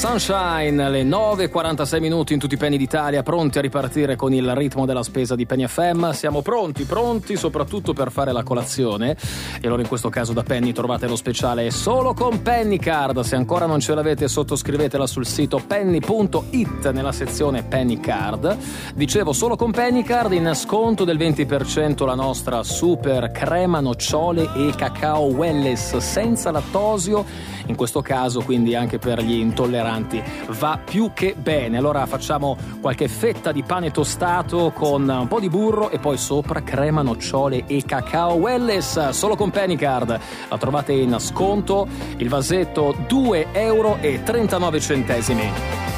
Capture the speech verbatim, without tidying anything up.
Sunshine, le nove e quarantasei minuti in tutti i Penny d'Italia, pronti a ripartire con il ritmo della spesa di Penny F M. Siamo pronti, pronti soprattutto per fare la colazione. E allora in questo caso da Penny trovate lo speciale solo con Penny Card. Se ancora non ce l'avete, sottoscrivetela sul sito penny punto it nella sezione Penny Card. Dicevo, solo con Penny Card in sconto del venti per cento la nostra super crema nocciole e cacao Welless senza lattosio. In questo caso quindi anche per gli intolleranti va più che bene. Allora facciamo qualche fetta di pane tostato con un po' di burro e poi sopra crema nocciole e cacao Welless solo con Penny Card. La trovate in sconto, il vasetto due euro e trentanove centesimi.